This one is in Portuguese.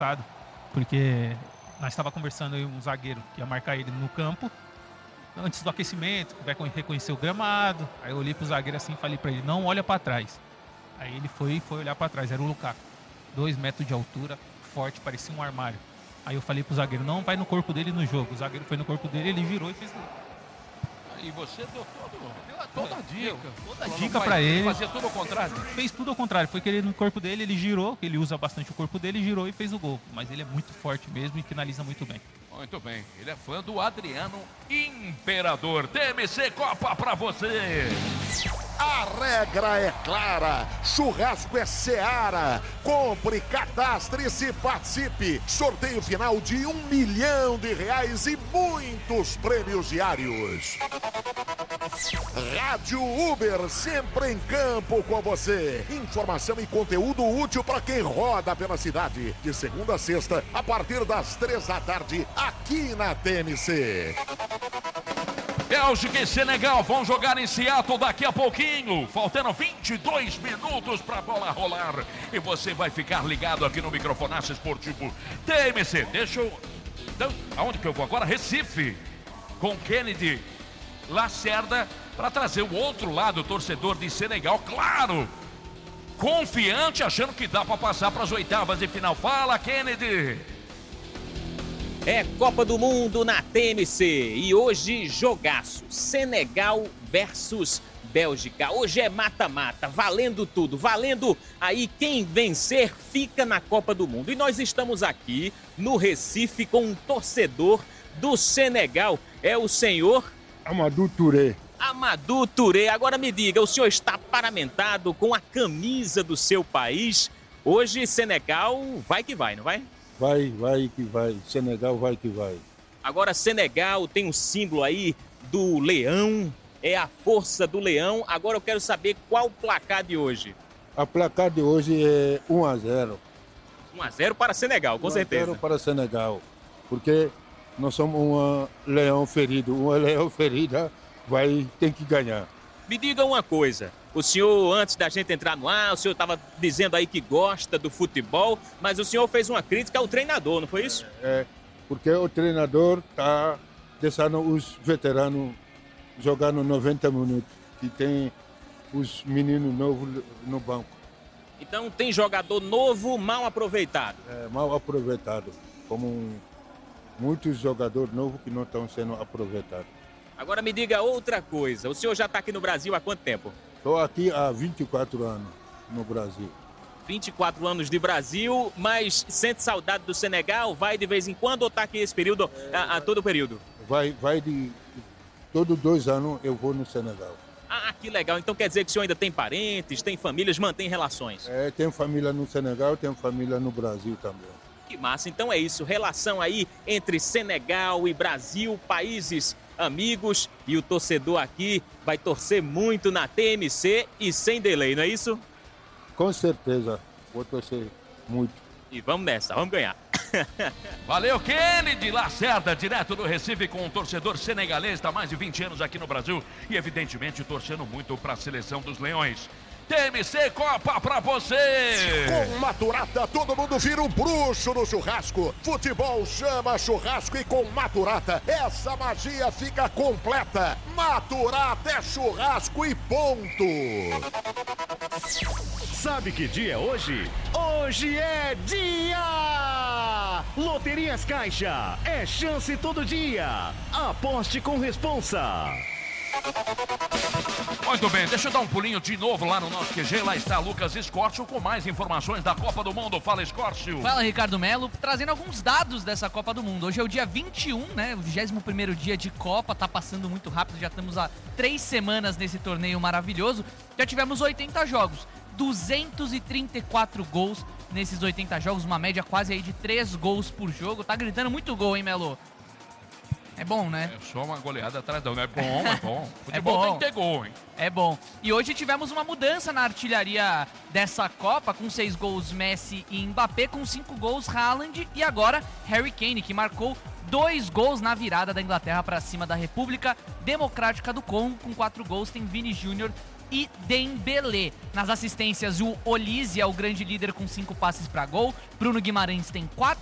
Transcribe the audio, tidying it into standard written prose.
porque nós estava conversando aí um zagueiro que ia marcar ele no campo antes do aquecimento, que vai reconhecer o gramado. Aí eu olhei pro zagueiro assim e falei para ele, não olha para trás. Aí ele foi olhar para trás, era o Lukaku, 2 metros de altura, forte, parecia um armário. Aí eu falei pro zagueiro, não vai no corpo dele no jogo. O zagueiro foi no corpo dele, ele girou e fez gol. E você deu toda a dica. Toda a dica pra ele. Fazia tudo ao contrário? Fez tudo ao contrário. Foi querer no corpo dele, ele girou, ele usa bastante o corpo dele, girou e fez o gol. Mas ele é muito forte mesmo e finaliza muito bem. Muito bem. Ele é fã do Adriano Imperador. TMC Copa pra você. A regra é clara, churrasco é Seara. Compre, cadastre-se e participe. Sorteio final de R$1 milhão e muitos prêmios diários. Rádio Uber, sempre em campo com você. Informação e conteúdo útil para quem roda pela cidade. De segunda a sexta, a partir das 15h, aqui na TMC. Bélgica e Senegal vão jogar em Seattle daqui a pouquinho. Faltando 22 minutos para a bola rolar. E você vai ficar ligado aqui no Microfonaço Esportivo TMC. Deixa eu... Então, aonde que eu vou agora? Recife. Com Kennedy Lacerda para trazer o outro lado, o torcedor de Senegal. Claro! Confiante, achando que dá para passar para as oitavas de final. Fala, Kennedy! É Copa do Mundo na TMC e hoje jogaço, Senegal versus Bélgica. Hoje é mata-mata, valendo tudo, valendo aí quem vencer fica na Copa do Mundo. E nós estamos aqui no Recife com um torcedor do Senegal, é o senhor... Amadou Touré. Amadou Touré, agora me diga, o senhor está paramentado com a camisa do seu país. Hoje Senegal vai que vai, não vai? Vai que vai. Senegal vai que vai. Agora, Senegal tem um símbolo aí do leão, é a força do leão. Agora eu quero saber qual o placar de hoje. A placar de hoje é 1-0. 1-0 para Senegal, com certeza. 1-0 para Senegal, porque nós somos um leão ferido. Uma leão ferida tem que ganhar. Me diga uma coisa. O senhor, antes da gente entrar no ar, o senhor estava dizendo aí que gosta do futebol, mas o senhor fez uma crítica ao treinador, não foi isso? Porque o treinador está deixando os veteranos jogando 90 minutos, que tem os meninos novos no banco. Então tem jogador novo mal aproveitado? Mal aproveitado, como muitos jogadores novos que não estão sendo aproveitados. Agora me diga outra coisa, o senhor já está aqui no Brasil há quanto tempo? Estou aqui há 24 anos no Brasil. 24 anos de Brasil, mas sente saudade do Senegal? Vai de vez em quando ou está aqui esse período, a todo período? Vai de... Todos 2 anos eu vou no Senegal. Ah, que legal. Então quer dizer que o senhor ainda tem parentes, tem famílias, mantém relações? Tenho família no Senegal, tenho família no Brasil também. Que massa. Então é isso, relação aí entre Senegal e Brasil, países amigos, e o torcedor aqui vai torcer muito na TMC e sem delay, não é isso? Com certeza, vou torcer muito. E vamos nessa, vamos ganhar. Valeu, Kennedy Lacerda, direto do Recife com um torcedor senegalês, está há mais de 20 anos aqui no Brasil e evidentemente torcendo muito para a seleção dos Leões. TMC Copa pra você! Com Maturata, todo mundo vira um bruxo no churrasco. Futebol chama churrasco e com Maturata, essa magia fica completa. Maturata é churrasco e ponto! Sabe que dia é hoje? Hoje é dia! Loterias Caixa, é chance todo dia. Aposte com responsa. Muito bem, deixa eu dar um pulinho de novo lá no nosso QG. Lá está Lucas Escórcio com mais informações da Copa do Mundo. Fala, Escórcio. Fala, Ricardo Melo, trazendo alguns dados dessa Copa do Mundo. Hoje é o dia 21, né? O 21º dia de Copa, tá passando muito rápido. Já estamos há 3 semanas nesse torneio maravilhoso. Já tivemos 80 jogos, 234 gols nesses 80 jogos, uma média quase aí de 3 gols por jogo. Tá gritando muito gol, hein, Melo? É bom, né? É só uma goleada atrás, não é bom, é bom. Futebol é bom. Tem que ter gol, hein? É bom. E hoje tivemos uma mudança na artilharia dessa Copa, com 6 gols Messi e Mbappé, com 5 gols Haaland e agora Harry Kane, que marcou 2 gols na virada da Inglaterra para cima da República Democrática do Congo, com 4 gols. Tem Vini Júnior e Dembélé. Nas assistências, o Olise é o grande líder com 5 passes para gol. Bruno Guimarães tem 4.